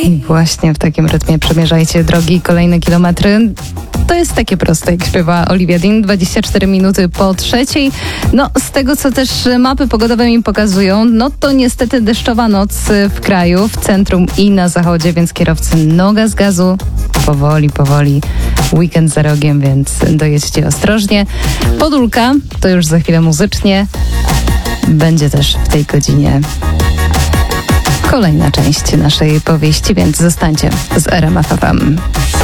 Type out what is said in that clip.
I właśnie w takim rytmie przemierzajcie drogi, kolejne kilometry. To jest takie proste, jak śpiewa Olivia Dean. 24 minuty po 3:00. No, z tego, co też mapy pogodowe mi pokazują, no to niestety deszczowa noc w kraju, w centrum i na zachodzie, więc kierowcy noga z gazu. Powoli. Weekend za rogiem, więc dojedźcie ostrożnie. Podólka to już za chwilę muzycznie. Będzie też w tej godzinie kolejna część naszej powieści, więc zostańcie z RMF FM.